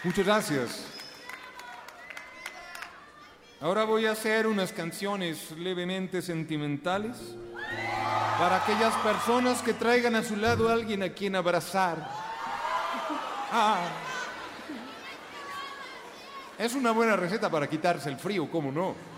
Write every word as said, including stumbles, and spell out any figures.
Muchas gracias. Ahora voy a hacer unas canciones levemente sentimentales para aquellas personas que traigan a su lado a alguien a quien abrazar. Ah. Es una buena receta para quitarse el frío, ¿cómo no?